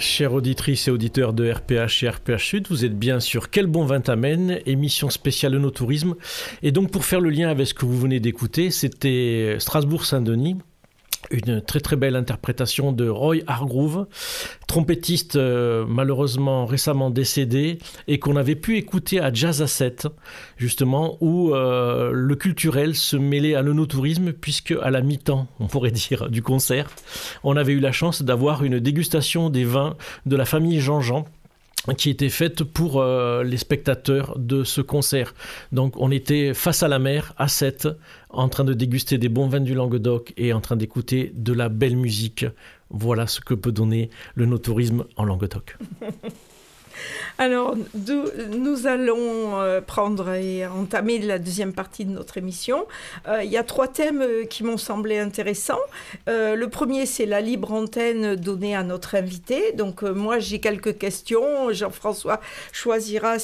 Chères auditrices et auditeurs de RPH et RPH Sud, vous êtes bien sur Quel bon vin t'amène, émission spéciale no-tourisme. Et donc pour faire le lien avec ce que vous venez d'écouter, c'était Strasbourg-Saint-Denis, une très très belle interprétation de Roy Hargrove, trompettiste malheureusement récemment décédé et qu'on avait pu écouter à Jazz à 7, justement, où le culturel se mêlait à l'œnotourisme, puisque à la mi-temps, on pourrait dire, du concert, on avait eu la chance d'avoir une dégustation des vins de la famille Jean-Jean, qui était faite pour les spectateurs de ce concert. Donc on était face à la mer, à 7, en train de déguster des bons vins du Languedoc et en train d'écouter de la belle musique. Voilà ce que peut donner le no-tourisme en Languedoc. Alors, nous allons prendre et entamer la deuxième partie de notre émission. Il y a 3 thèmes qui m'ont semblé intéressants. Le premier, c'est la libre antenne donnée à notre invité. Donc, moi, j'ai quelques questions. Jean-François choisira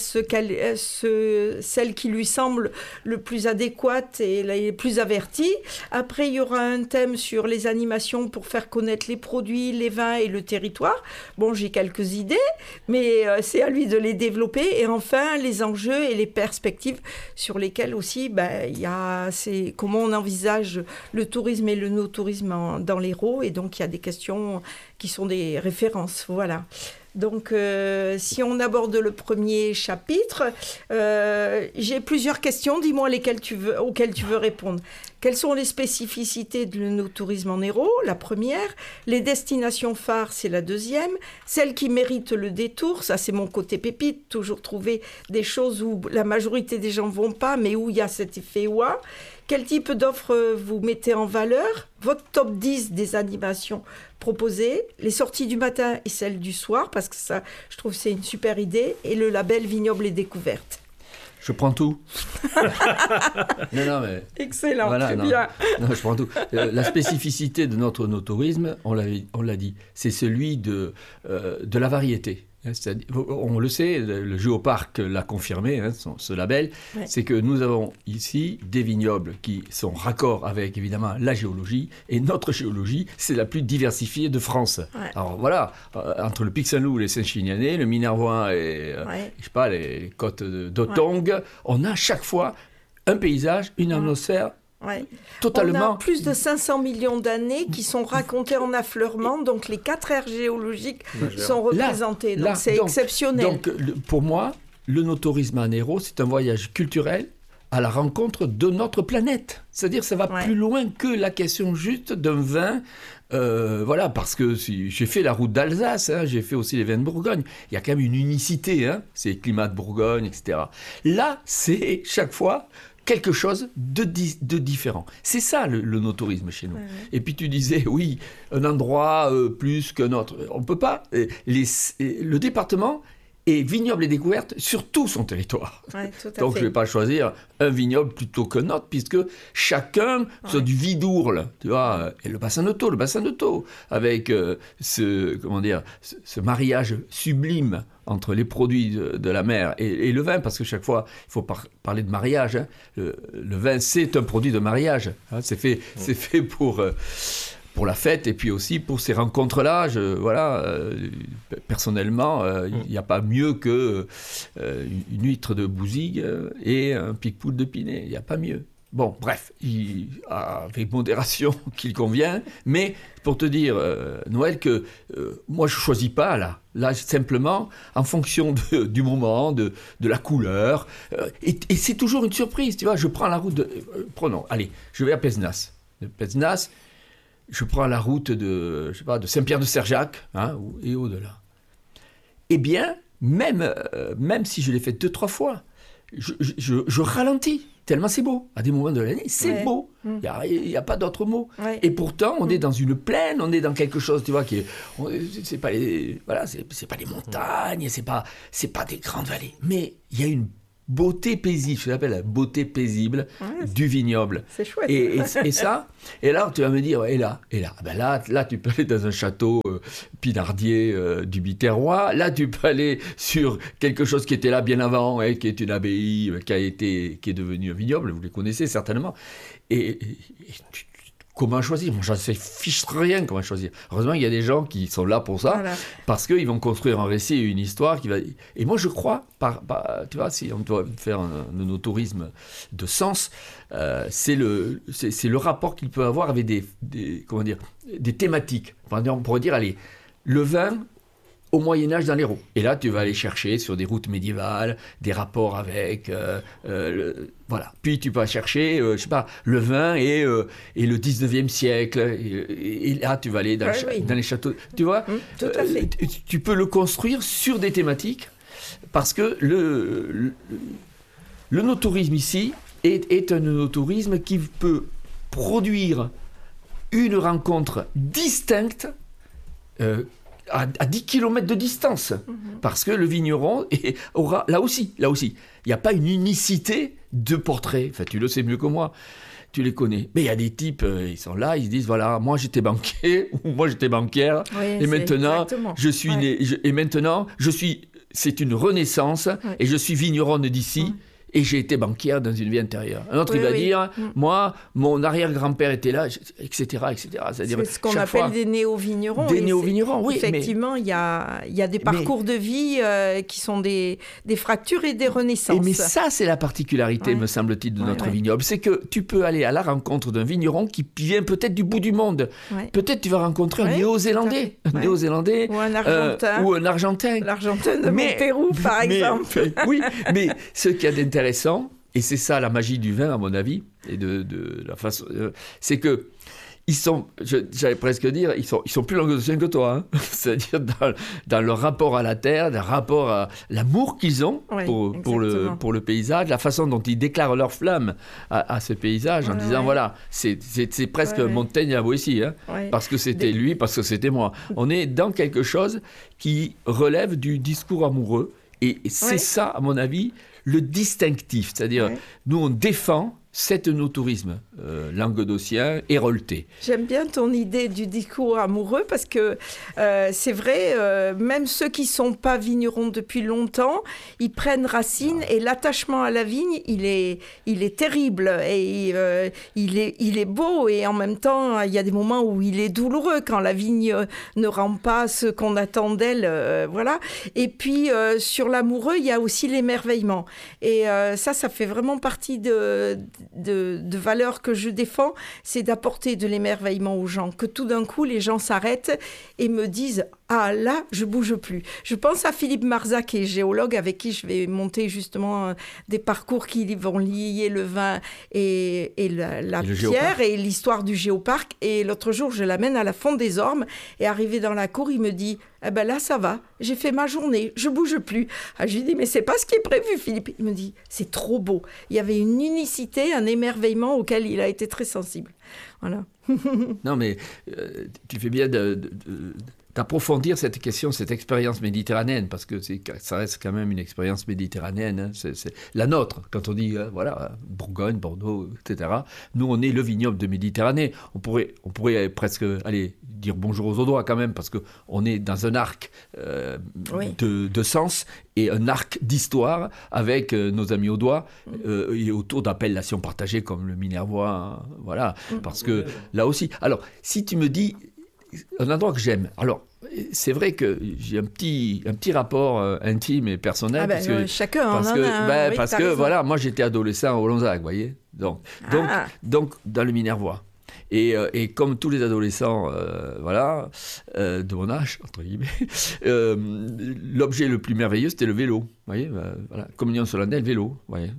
celle qui lui semble le plus adéquate et les plus avertie. Après, il y aura un thème sur les animations pour faire connaître les produits, les vins et le territoire. Bon, j'ai quelques idées, mais c'est à lui de les développer. Et enfin, les enjeux et les perspectives sur lesquels aussi, c'est comment on envisage le tourisme et le no-tourisme dans l'Hérault. Et donc, il y a des questions qui sont des références. Voilà. Donc, si on aborde le premier chapitre, j'ai plusieurs questions. Dis-moi auxquelles tu veux répondre. Quelles sont les spécificités de no-tourisme en Hérault? La première. Les destinations phares, c'est la deuxième. Celles qui méritent le détour, ça c'est mon côté pépite. Toujours trouver des choses où la majorité des gens ne vont pas, mais où il y a cet effet ouah. Quel type d'offres vous mettez en valeur? Votre top 10 des animations proposées, les sorties du matin et celles du soir, parce que ça, je trouve que c'est une super idée, et le label Vignoble et Découverte. Je prends tout. Non, mais... Excellent, voilà, très bien. Non, je prends tout. La spécificité de notre no-tourisme, on l'a dit, c'est celui de la variété. On le sait, le Géoparc l'a confirmé, ce label, ouais. C'est que nous avons ici des vignobles qui sont raccord avec évidemment la géologie, et notre géologie, c'est la plus diversifiée de France. Ouais. Alors voilà, entre le Pic Saint-Loup, les Saint-Chinianais, le Minervois et les côtes d'Otong, on a chaque fois un paysage, une atmosphère. Ouais. Totalement. On a plus de 500 millions d'années qui sont racontés en affleurement, donc les 4 aires géologiques sont représentées. Donc c'est exceptionnel. Donc pour moi, le no-tourisme en Hérault, c'est un voyage culturel à la rencontre de notre planète. C'est-à-dire que ça va plus loin que la question juste d'un vin. Voilà, parce que j'ai fait la route d'Alsace, j'ai fait aussi les vins de Bourgogne. Il y a quand même une unicité, c'est le climat de Bourgogne, etc. Là, c'est chaque fois quelque chose de différent. C'est ça le no-tourisme chez nous. Ouais. Et puis tu disais, oui, un endroit plus qu'un autre. On ne peut pas. Le département est vignoble et découverte sur tout son territoire. Ouais, donc je ne vais pas choisir un vignoble plutôt qu'un autre, puisque chacun, soit du Vidourle, tu vois, et le bassin de Thau, avec ce mariage sublime entre les produits de la mer et le vin, parce que chaque fois, il faut parler de mariage. Le vin, c'est un produit de mariage. C'est fait pour la fête et puis aussi pour ces rencontres-là. Personnellement, il n'y a pas mieux qu'une huître de Bouzigues et un pique-poule de Pinet. Il n'y a pas mieux. Bon, bref, avec modération qu'il convient, mais pour te dire, Noël, que moi je ne choisis pas là simplement en fonction du moment, de la couleur, et c'est toujours une surprise, tu vois, je prends la route allez, je vais à Pézenas. De Pézenas, je prends la route de Saint-Pierre-de-Serjac, et au-delà. Eh bien, même si je l'ai fait 2-3 fois, je ralentis. Tellement c'est beau. À des moments de l'année, c'est beau. Il n'y a pas d'autre mot. Ouais. Et pourtant, on est dans une plaine, on est dans quelque chose, tu vois, c'est pas les montagnes, c'est pas des grandes vallées. Mais il y a une beauté paisible, je l'appelle la beauté paisible du vignoble. C'est chouette. Et ça, et là, tu vas me dire, et là. Ben là, tu peux aller dans un château pinardier du Biterrois. Là, tu peux aller sur quelque chose qui était là bien avant, qui est une abbaye qui est devenue un vignoble. Vous les connaissez certainement. Et tu comment choisir. Moi, j'en sais fiche rien comment choisir. Heureusement, il y a des gens qui sont là pour ça, parce qu'ils vont construire un récit, une histoire qui va... Et moi, je crois, tu vois, si on doit faire un œnotourisme de sens, c'est le rapport qu'il peut avoir avec des thématiques. On pourrait dire, allez, le vin au Moyen-Âge dans l'Hérault. Et là, tu vas aller chercher sur des routes médiévales, des rapports avec... voilà. Puis tu vas chercher, je sais pas, le vin et le 19e siècle. Et là, tu vas aller dans les châteaux. Tu vois, tout à fait. Tu peux le construire sur des thématiques parce que l'œnotourisme ici est un œnotourisme qui peut produire une rencontre distincte à 10 km de distance, parce que le vigneron aura, là aussi, il n'y a pas une unicité de portrait. Enfin, tu le sais mieux que moi, tu les connais. Mais il y a des types, ils sont là, ils se disent, voilà, moi j'étais banquier, ou moi j'étais banquière, et maintenant, c'est une renaissance, et je suis vigneronne d'ici, et j'ai été banquière dans une vie antérieure. Un autre, il va dire, moi, mon arrière-grand-père était là, etc., etc. C'est ce qu'on appelle des néo-vignerons. Des néo-vignerons, oui. Effectivement, il y a des parcours de vie qui sont des fractures et des renaissances. Mais ça, c'est la particularité, me semble-t-il, de notre vignoble. C'est que tu peux aller à la rencontre d'un vigneron qui vient peut-être du bout du monde. Peut-être tu vas rencontrer un Néo-Zélandais. Ou un Argentin. Ou un Argentin. L'Argentin de Montpérou, par exemple. Oui, mais ce qu'il y a d'intéressant, et c'est ça la magie du vin, à mon avis, et de la façon, c'est que ils sont, j'allais presque dire, ils sont plus languedociens que toi, hein. C'est-à-dire dans leur rapport à la terre, dans le rapport à l'amour qu'ils ont pour le paysage, la façon dont ils déclarent leur flamme à ce paysage en disant voilà, c'est presque Montaigne à Boétie, hein, parce que c'était lui, parce que c'était moi. On est dans quelque chose qui relève du discours amoureux, et c'est ça, à mon avis, le distinctif, c'est-à-dire nous on défend cet œnotourisme languedocien hérolté. J'aime bien ton idée du discours amoureux parce que c'est vrai, même ceux qui ne sont pas vignerons depuis longtemps, ils prennent racine et l'attachement à la vigne, il est terrible et il est beau et en même temps, il y a des moments où il est douloureux quand la vigne ne rend pas ce qu'on attend d'elle. Voilà. Et puis, sur l'amoureux, il y a aussi l'émerveillement. Et ça fait vraiment partie de valeurs que je défends, c'est d'apporter de l'émerveillement aux gens, que tout d'un coup les gens s'arrêtent et me disent « Ah là, je bouge plus ». Je pense à Philippe Marzac, qui est géologue, avec qui je vais monter justement des parcours qui vont lier le vin et la pierre et l'histoire du géoparc. Et l'autre jour, je l'amène à la Fonte des Ormes et arrivé dans la cour, il me dit « Eh ben là, ça va, j'ai fait ma journée, je bouge plus ». Ah, je lui dis « Mais c'est pas ce qui est prévu, Philippe ». Il me dit « C'est trop beau ». Il y avait une unicité, un émerveillement auquel il a été très sensible. Voilà. Non, mais tu fais bien d'approfondir cette question, cette expérience méditerranéenne, parce que ça reste quand même une expérience méditerranéenne. Hein. C'est la nôtre. Quand on dit, Bourgogne, Bordeaux, etc., nous, on est le vignoble de Méditerranée. On pourrait presque aller dire bonjour aux Audois quand même, parce qu'on est dans un arc de sens et un arc d'histoire avec nos amis Audois et autour d'appellations partagées comme le Minervois. Hein, voilà, parce que là aussi... Alors, si tu me dis un endroit que j'aime... Alors, c'est vrai que j'ai un petit rapport intime et personnel. Chacun en a un. Parce que voilà, moi j'étais adolescent au Lonzac, vous voyez. Donc, dans le Minervois. Et comme tous les adolescents de mon âge, entre guillemets, l'objet le plus merveilleux, c'était le vélo. Vous voyez, voilà, communion solennelle, vélo. Vous voyez,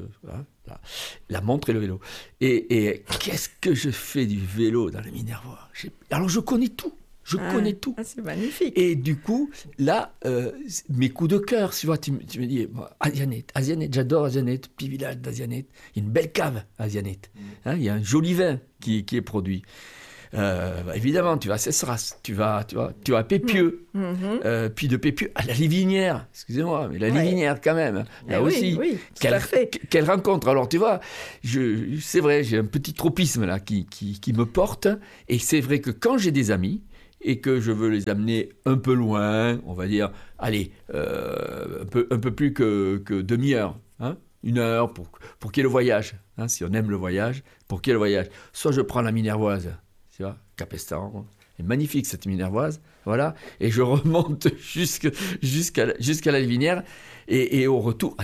la montre et le vélo. Et qu'est-ce que je fais du vélo dans le Minervois? Alors je connais tout. Je connais tout. C'est magnifique. Et du coup, là, mes coups de cœur, tu vois, tu me dis, Asianette, j'adore Asianette, petit village d'Asianette. Il y a une belle cave à Asianette. Hein, il y a un joli vin qui est produit. Évidemment, tu vas à Cesseras, tu vas à Pépieux, puis de Pépieux à la Livinière, excusez-moi, mais la Livinière quand même, là aussi, quelle rencontre. Alors tu vois, c'est vrai, j'ai un petit tropisme là qui me porte, et c'est vrai que quand j'ai des amis, et que je veux les amener un peu loin, on va dire, allez, un peu plus que demi-heure, hein, 1 heure pour qu'il y ait le voyage. Hein, si on aime le voyage, pour qu'il y ait le voyage. Soit je prends la Minervoise, tu vois, Capestan, c'est magnifique cette Minervoise, voilà, et je remonte jusqu'à la Livinière, et au retour,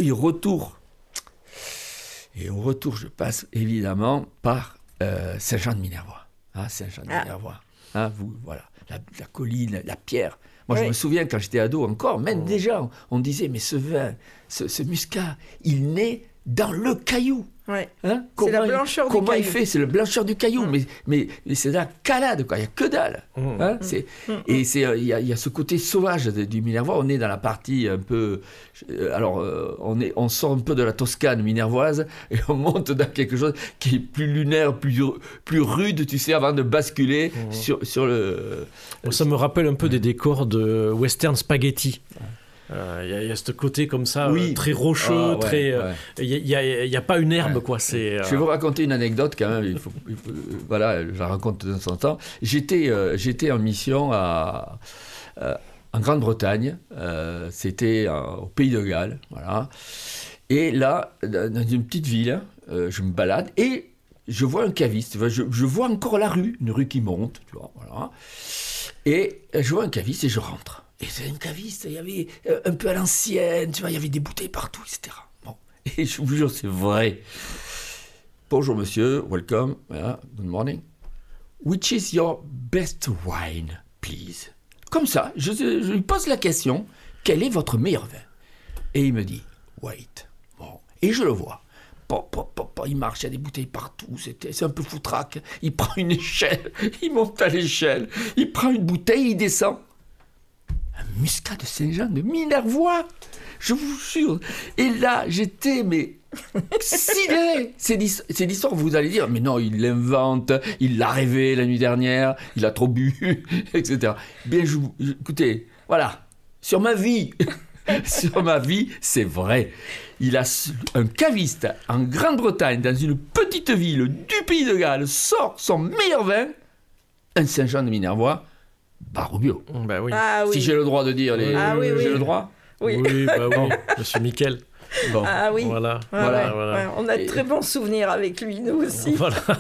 je passe évidemment par Saint-Jean-de-Minervois. Hein, Saint-Jean-de-Minervois. Hein, voilà, la colline, la pierre. Moi, je me souviens, quand j'étais ado encore, même déjà, on disait, mais ce vin, ce muscat, il naît dans le caillou. Ouais. Hein, c'est la blancheur du caillou. Comment il fait ? C'est la blancheur du caillou, mais c'est de la calade, quoi. Il n'y a que dalle. Hein, et il y a ce côté sauvage du Minervois. On est dans la partie un peu... Alors, on sort un peu de la Toscane minervoise et on monte dans quelque chose qui est plus lunaire, plus rude, tu sais, avant de basculer sur le... Ça me rappelle un peu des décors de western spaghetti. Il y a ce côté comme ça, très rocheux, il n'y a pas une herbe, quoi. Je vais vous raconter une anecdote quand même. Voilà, je la raconte de temps en temps. J'étais en mission en Grande-Bretagne. C'était au Pays de Galles, voilà. Et là, dans une petite ville, je me balade et je vois un caviste. Je vois encore la rue, une rue qui monte, tu vois, voilà. Et je vois un caviste et je rentre. Et c'est une caviste, il y avait un peu à l'ancienne, tu vois, il y avait des bouteilles partout, etc. Bon. Et je vous jure, c'est vrai. Bonjour monsieur, welcome, good morning. Which is your best wine, please? Comme ça, je lui pose la question, quel est votre meilleur vin? Et il me dit, wait. Bon. Et je le vois. Il marche, il y a des bouteilles partout, c'est un peu foutraque. Il prend une échelle, il monte à l'échelle, il prend une bouteille, il descend. Un muscat de Saint-Jean de Minervois, je vous jure. Et là, j'étais, mais sidéré. C'est l'histoire, vous allez dire, mais non, il l'invente, il l'a rêvé la nuit dernière, il a trop bu, etc. Bien, écoutez, voilà, sur ma vie, c'est vrai. Il a un caviste en Grande-Bretagne, dans une petite ville du Pays de Galles, sort son meilleur vin, un Saint-Jean de Minervois, Barubio. Bah oui. Ah, oui. Si j'ai le droit de dire j'ai le droit. Oui, monsieur Mickel. Bon. Ah oui. Voilà. On a de très bons souvenirs avec lui, nous aussi.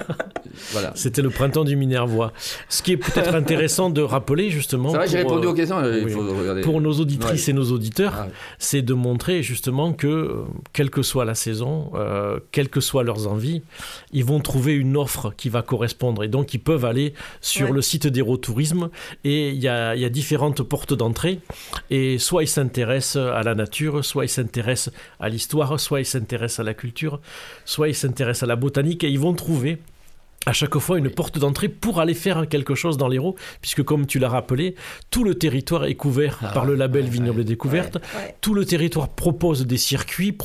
Voilà. C'était le printemps du Minervois. Ce qui est peut-être intéressant de rappeler, justement... C'est vrai, j'ai répondu aux questions, il faut regarder. Pour nos auditrices et nos auditeurs, c'est de montrer justement que, quelle que soit la saison, quelles que soient leurs envies, ils vont trouver une offre qui va correspondre. Et donc, ils peuvent aller sur le site d'Aérotourisme et il y a différentes portes d'entrée. Et soit ils s'intéressent à la nature, soit ils s'intéressent à l'histoire, soit ils s'intéressent à la culture, soit ils s'intéressent à la botanique, et ils vont trouver à chaque fois une porte d'entrée pour aller faire quelque chose dans l'Hérault, puisque comme tu l'as rappelé, tout le territoire est couvert par le label Vignoble et Découverte. Tout le territoire propose des circuits,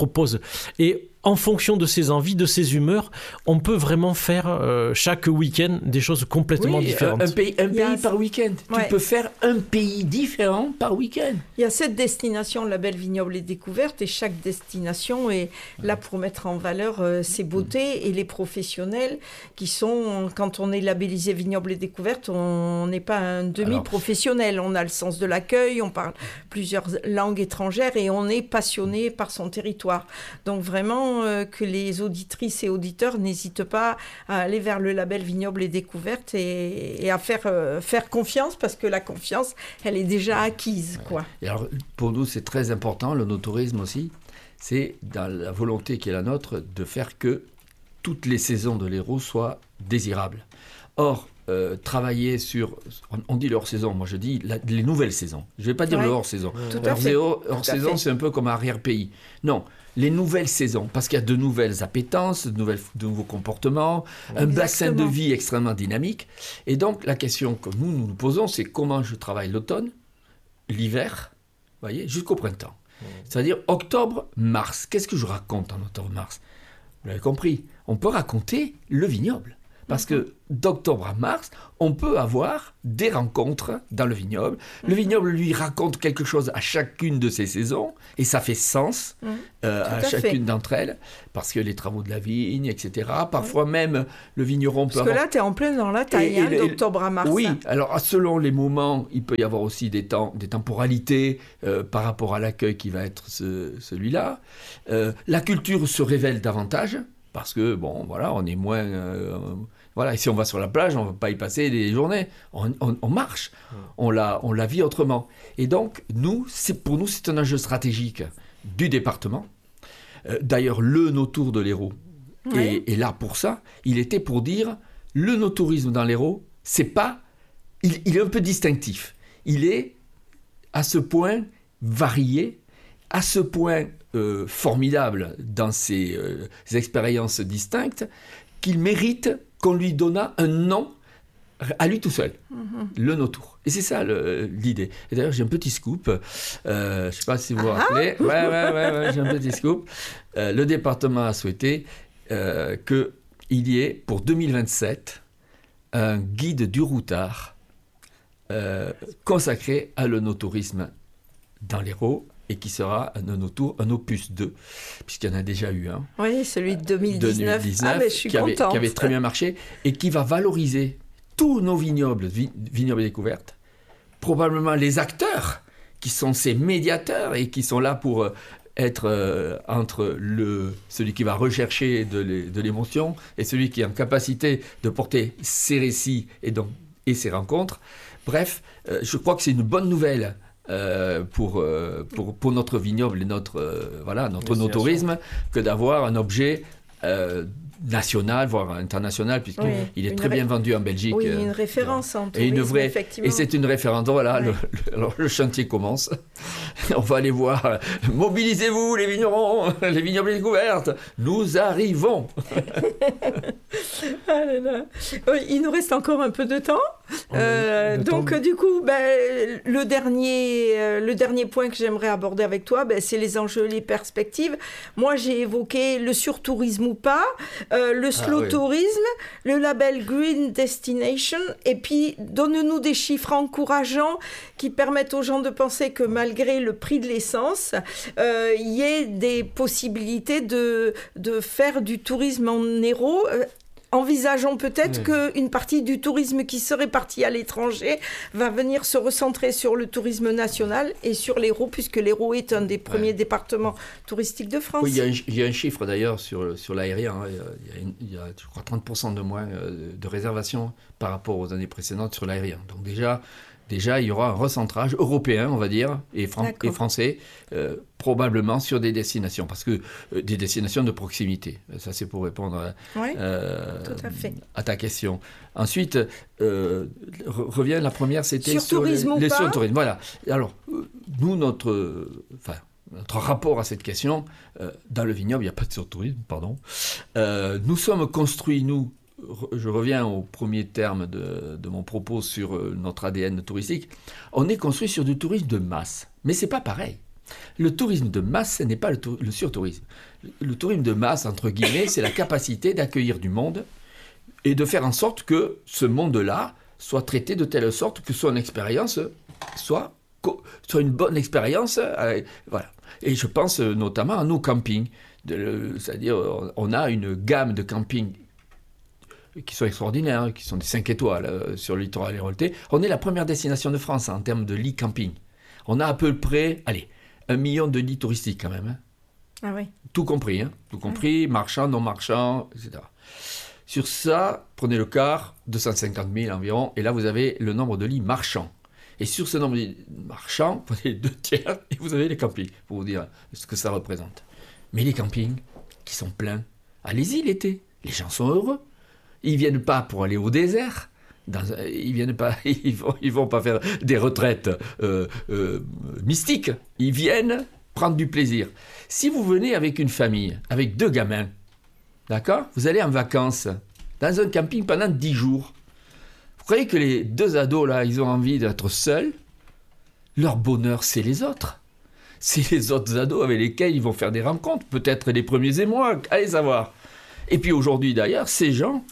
et en fonction de ses envies, de ses humeurs, on peut vraiment faire chaque week-end des choses complètement différentes. Un pays par week-end. Tu peux faire un pays différent par week-end. Il y a 7 destinations label Vignoble et Découverte, et chaque destination est là pour mettre en valeur ses beautés, et les professionnels qui sont, quand on est labellisé Vignoble et Découverte, on n'est pas un demi-professionnel. On a le sens de l'accueil, on parle plusieurs langues étrangères et on est passionné par son territoire. Donc vraiment, que les auditrices et auditeurs n'hésitent pas à aller vers le label Vignoble et Découverte et à faire confiance, parce que la confiance, elle est déjà acquise, quoi. Et alors, pour nous, c'est très important, le no-tourisme aussi, c'est dans la volonté qui est la nôtre de faire que toutes les saisons de l'Hérault soient désirables. Or, travailler sur... On dit le hors-saison, moi je dis les nouvelles saisons. Je ne vais pas dire le hors-saison. Hors-saison, c'est un peu comme arrière-pays. Non, les nouvelles saisons, parce qu'il y a de nouvelles appétences, de nouveaux comportements, un bassin de vie extrêmement dynamique. Et donc, la question que nous posons, c'est comment je travaille l'automne, l'hiver, voyez, jusqu'au printemps. C'est-à-dire octobre, mars. Qu'est-ce que je raconte en octobre, mars ? Vous l'avez compris, on peut raconter le vignoble. Parce que d'octobre à mars, on peut avoir des rencontres dans le vignoble. Le vignoble lui raconte quelque chose à chacune de ses saisons, et ça fait sens à chacune d'entre elles, parce que les travaux de la vigne, etc. Parfois même, le vigneron peut avoir... Parce que là, tu es en plein dans la taille, d'octobre à mars. Oui, alors selon les moments, il peut y avoir aussi des temporalités par rapport à l'accueil qui va être celui-là. La culture se révèle davantage, parce que, bon, voilà, on est moins... voilà, et si on va sur la plage, on ne va pas y passer des journées. On marche, on la vit autrement. Et donc, pour nous, c'est un enjeu stratégique du département. D'ailleurs, le no-tour de l'Hérault est là pour ça. Il était pour dire, le no-tourisme dans l'Hérault, c'est pas... Il est un peu distinctif. Il est à ce point varié, à ce point formidable dans ses expériences distinctes, qu'il mérite qu'on lui donnât un nom à lui tout seul, le no-tour. Et c'est ça l'idée. Et d'ailleurs, j'ai un petit scoop, je ne sais pas si vous vous rappelez. Ouais, j'ai un petit scoop. Le département a souhaité qu'il y ait, pour 2027, un guide du routard consacré à l'œnotourisme dans l'Hérault, et qui sera un opus 2, puisqu'il y en a déjà eu un. Oui, celui de 2019. Mais je suis contente. Qui avait très bien marché, et qui va valoriser tous nos vignobles découvertes, probablement les acteurs, qui sont ces médiateurs, et qui sont là pour être entre celui qui va rechercher de l'émotion, et celui qui est en capacité de porter ses récits et ses rencontres. Bref, je crois que c'est une bonne nouvelle pour notre vignoble et notre no-tourisme, que d'avoir un objet national, voire international, puisqu'il est très bien vendu en Belgique. Oui, une référence en tourisme, effectivement. Et c'est une référence. Donc voilà, alors le chantier commence. On va aller voir. Mobilisez-vous, les vignerons, les vignobles découvertes. Nous arrivons. Ah là là. Il nous reste encore un peu de temps. Du coup, le dernier point que j'aimerais aborder avec toi, c'est les enjeux, les perspectives. Moi, j'ai évoqué le surtourisme ou pas, le slow tourisme, le label Green Destination, et puis donne-nous des chiffres encourageants qui permettent aux gens de penser que malgré le prix de l'essence, il y ait des possibilités de faire du tourisme en Hérault. Envisageons peut-être qu'une partie du tourisme qui serait parti à l'étranger va venir se recentrer sur le tourisme national et sur l'Hérault, puisque l'Hérault est un des premiers départements touristiques de France. Oui, il y a un chiffre d'ailleurs sur l'aérien. Il y a, je crois, 30% de moins de réservations par rapport aux années précédentes sur l'aérien. Donc déjà, il y aura un recentrage européen, on va dire, et français, probablement sur des destinations, parce que des destinations de proximité. Ça, c'est pour répondre à ta question. Ensuite, revient la première, c'était sur les surtourisme. Voilà. Alors, nous, notre rapport à cette question, dans le vignoble, il n'y a pas de surtourisme, pardon. Nous sommes construits, je reviens au premier terme de mon propos sur notre ADN touristique. On est construit sur du tourisme de masse. Mais ce n'est pas pareil. Le tourisme de masse, ce n'est pas le surtourisme. Le tourisme de masse, entre guillemets, c'est la capacité d'accueillir du monde et de faire en sorte que ce monde-là soit traité de telle sorte que son expérience soit une bonne expérience. Voilà. Et je pense notamment à nos campings. C'est-à-dire, on a une gamme de campings qui sont extraordinaires, qui sont des 5 étoiles sur le littoral héroltais. On est la première destination de France en termes de lits camping. On a à peu près, 1 million de lits touristiques quand même. Ah oui. Tout compris, marchands, non marchands, etc. Sur ça, prenez le quart, 250 000 environ, et là vous avez le nombre de lits marchands. Et sur ce nombre de lits marchands, prenez les 2 tiers, et vous avez les campings, pour vous dire ce que ça représente. Mais les campings, qui sont pleins, allez-y l'été, les gens sont heureux. Ils ne viennent pas pour aller au désert. Ils vont pas faire des retraites mystiques. Ils viennent prendre du plaisir. Si vous venez avec une famille, avec 2 gamins, d'accord, vous allez en vacances dans un camping pendant 10 jours. Vous croyez que les 2 ados, là, ils ont envie d'être seuls? Leur bonheur, c'est les autres. C'est les autres ados avec lesquels ils vont faire des rencontres. Peut-être les premiers émois, allez savoir. Et puis aujourd'hui, d'ailleurs, ces gens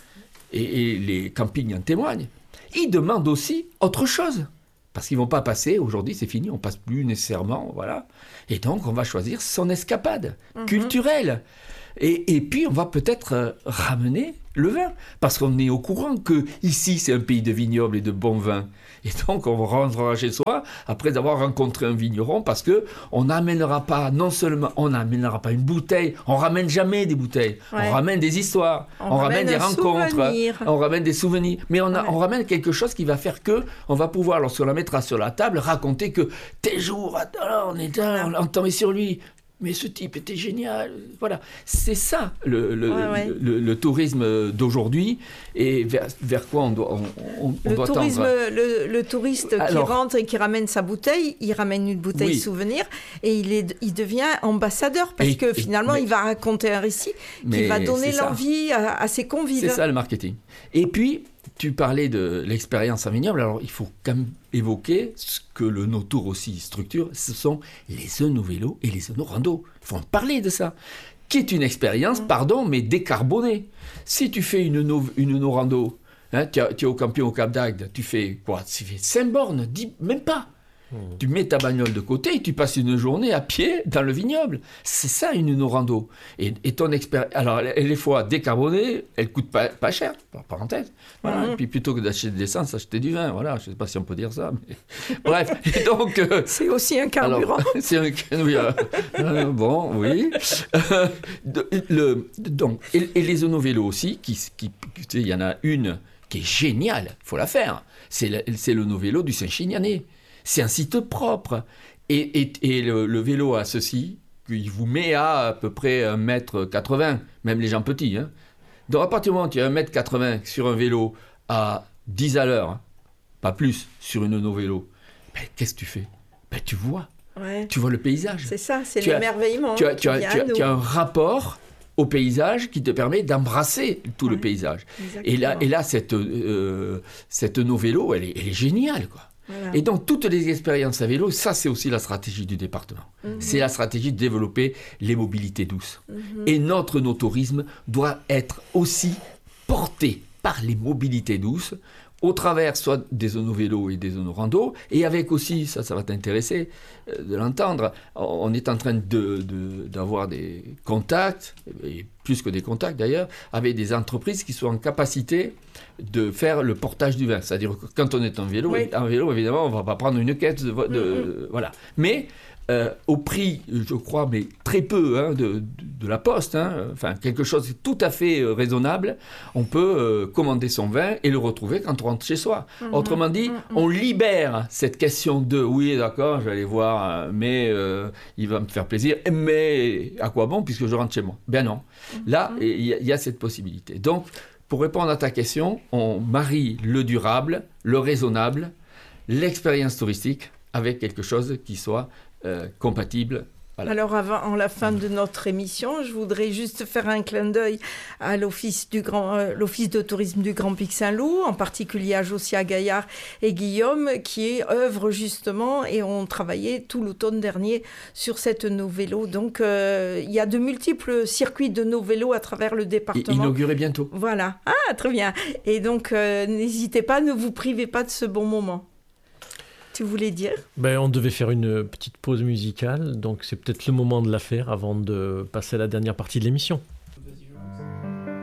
et les campings en témoignent, ils demandent aussi autre chose. Parce qu'ils ne vont pas passer, aujourd'hui c'est fini, on ne passe plus nécessairement, voilà. Et donc on va choisir son escapade culturelle. Et puis on va peut-être ramener le vin, parce qu'on est au courant que ici c'est un pays de vignobles et de bons vins. Et donc on rentrera chez soi après avoir rencontré un vigneron, parce que on n'amènera pas, non seulement on n'amènera pas une bouteille, on ramène jamais des bouteilles, on ramène des histoires, on ramène des rencontres, on ramène des souvenirs, mais on ramène quelque chose qui va faire que on va pouvoir, lorsqu'on la mettra sur la table, raconter que tes jours, on tombait sur lui. Mais ce type était génial. Voilà, c'est ça le tourisme d'aujourd'hui, et vers quoi on doit tendre. Le touriste qui rentre et qui ramène sa bouteille, il ramène une bouteille souvenir, et il devient ambassadeur, parce que finalement il va raconter un récit qui va donner l'envie à ses convives. C'est ça le marketing. Et puis tu parlais de l'expérience en vignoble, alors il faut quand même évoquer ce que le No-Tour aussi structure, ce sont les œnovélos et les œnorando. Il faut en parler de ça, qui est une expérience, mais décarbonée. Si tu fais une no-rando, tu es au camping au Cap d'Agde, tu fais quoi? Tu fais 5 bornes, même pas. Tu mets ta bagnole de côté et tu passes une journée à pied dans le vignoble. C'est ça une no-rando. Et ton expérience, alors elle est fois décarbonée, elle coûte pas cher, par parenthèse. Voilà. Et puis plutôt que d'acheter de l'essence, acheter du vin. Voilà, je ne sais pas si on peut dire ça. Mais... Bref. Et donc, c'est aussi un carburant. Alors, c'est bon, oui. Donc, et les œnovélos aussi, il y en a une qui est géniale, il faut la faire. C'est l'œnovélo du Saint-Chinianais. C'est un site propre. Et le vélo a ceci, qu'il vous met à peu près 1,80 m, même les gens petits. Donc à partir du moment où tu as 1,80 m sur un vélo à 10 à l'heure, pas plus, sur une no-vélo, qu'est-ce que tu fais? Tu vois. Ouais. Tu vois le paysage. C'est ça, c'est l'émerveillement. Tu as un rapport au paysage qui te permet d'embrasser tout le paysage. Exactement. Et là cette no-vélo, elle est géniale, quoi. Voilà. Et donc, toutes les expériences à vélo, ça, c'est aussi la stratégie du département. C'est la stratégie de développer les mobilités douces. Et notre no-tourisme doit être aussi porté par les mobilités douces, au travers soit des œnovélos et des œnorando, et avec aussi, ça va t'intéresser de l'entendre, on est en train d'avoir des contacts, et plus que des contacts d'ailleurs, avec des entreprises qui sont en capacité de faire le portage du vin. C'est-à-dire que quand on est en vélo, évidemment, on ne va pas prendre une caisse voilà. Mais au prix, je crois, mais très peu de la poste, enfin quelque chose de tout à fait raisonnable, on peut commander son vin et le retrouver quand on rentre chez soi. Autrement dit, on libère cette question de « oui, d'accord, je vais aller voir, mais il va me faire plaisir, mais à quoi bon puisque je rentre chez moi ?» Ben non. Là, il y a cette possibilité. Donc, pour répondre à ta question, on marie le durable, le raisonnable, l'expérience touristique avec quelque chose qui soit compatible. Voilà. Alors, avant la fin de notre émission, je voudrais juste faire un clin d'œil à l'Office de tourisme du Grand Pic Saint-Loup, en particulier à Josiah Gaillard et Guillaume, qui œuvrent justement et ont travaillé tout l'automne dernier sur cette no-vélo. Donc, il y a de multiples circuits de no-vélo à travers le département. Inauguré bientôt. Voilà. Ah, très bien. Et donc, n'hésitez pas, ne vous privez pas de ce bon moment. Tu voulais dire ? On devait faire une petite pause musicale, donc c'est peut-être le moment de la faire avant de passer à la dernière partie de l'émission.